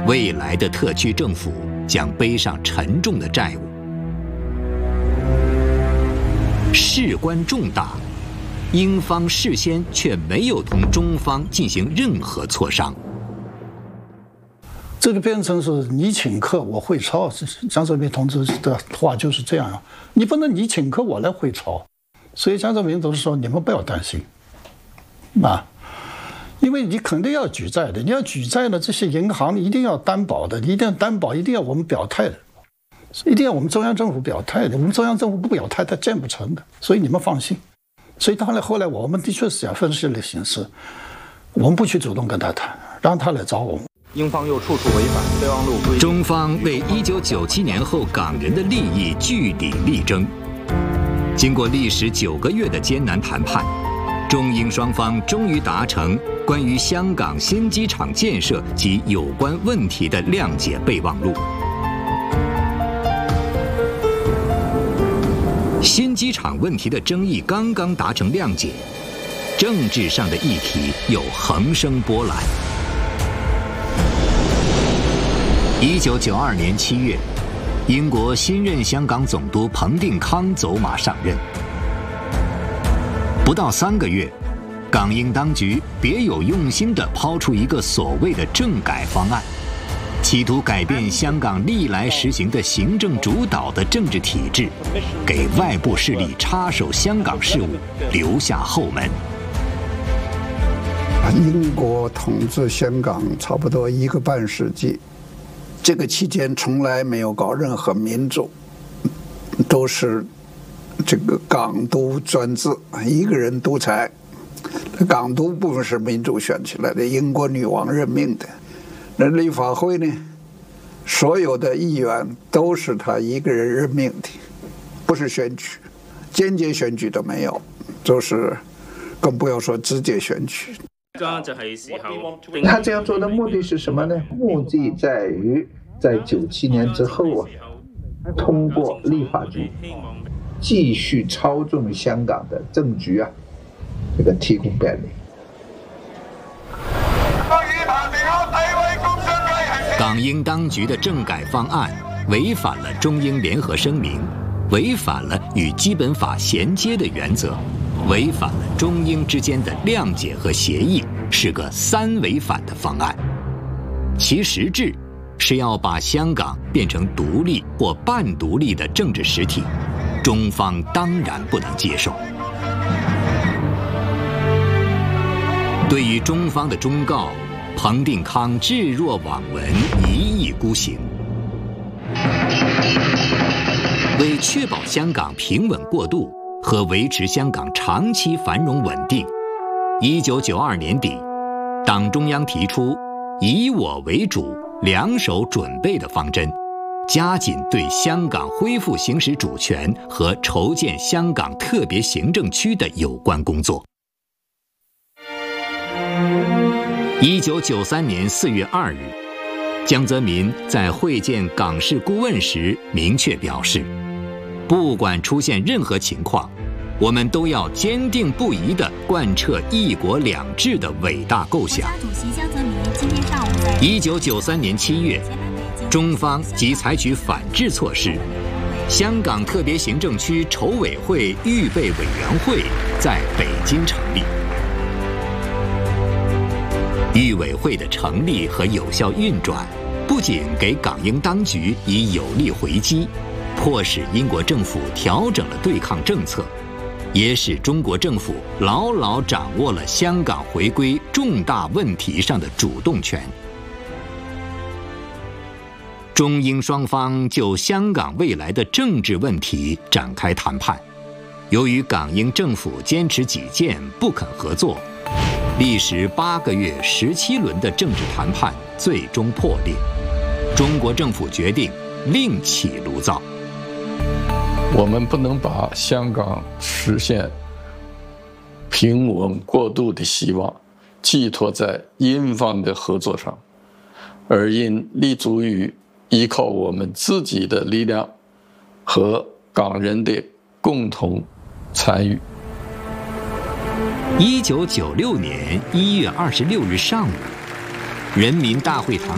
未来的特区政府将背上沉重的债务。事关重大，英方事先却没有同中方进行任何磋商。 这个变成是你请客我会抄，江泽民同志的话就是这样啊，你不能你请客我来会抄，所以江泽民同志说你们不要担心，因为你肯定要举债的，你要举债的这些银行一定要担保的，你一定要担保，一定要我们表态的，一定要我们中央政府表态的，我们中央政府不表态它建不成的，所以你们放心。所以当然后来我们的确是想分析的形式，我们不去主动跟他谈，让他来找我们。 英方又处处违反备忘录规定。 中方为1997年后港人的利益据理力争，经过历时9个月的艰难谈判，中英双方终于达成关于香港新机场建设及有关问题的谅解备忘录。新机场问题的争议刚刚达成谅解，政治上的议题又横生波澜。1992年7月，英国新任香港总督彭定康走马上任。不到3个月，港英当局别有用心地抛出一个所谓的政改方案，企图改变香港历来实行的行政主导的政治体制，给外部势力插手香港事务留下后门。 英国统治香港差不多1个半世纪，这个期间从来没有搞任何民主，都是这个港督专制，一个人独裁。港督部分是民主选起来的，英国女王任命的。那立法会呢，所有的议员都是他一个人任命的，不是选举，间接選舉都沒有，就是更不要說直接選舉。 他這樣做的目的是什麼呢？目的在於在97年之後通過立法局繼續操縱香港的政局這個提供便利。 港英當局的政改方案違反了中英聯合聲明，違反了與基本法銜接的原則，違反了中英之間的諒解和協議，是個3違反的方案。其實質是要把香港變成獨立或半獨立的政治實體，中方當然不能接受。對於中方的忠告，彭定康置若罔聞，一意孤行。為確保香港平穩過渡和維持香港長期繁榮穩定，1992年底，黨中央提出以我為主、兩手準備的方針，加緊對香港恢復行使主權和籌建香港特別行政區的有關工作。1993年4月2日，江澤民在會見港事顧問時明確表示，不管出現任何情況，我們都要堅定不移地貫徹一國兩制的偉大構想。1993年7月，中方即採取反制措施，香港特別行政區籌委會預備委員會在北京成立。預委會的成立和有效運轉，不僅給港英當局以有力回擊，迫使英國政府調整了對抗政策，也使中國政府牢牢掌握了香港回歸重大問題上的主動權。中英雙方就香港未來的政治問題展開談判，由於港英政府堅持己見，不肯合作，歷時8個月17輪的政治談判最終破裂，中國政府決定另起爐灶。 我們不能把香港實現平穩過渡的希望寄託在英方的合作上，而應立足於依靠我們自己的力量和港人的共同參與。 1996年1月26日上午，人民大會堂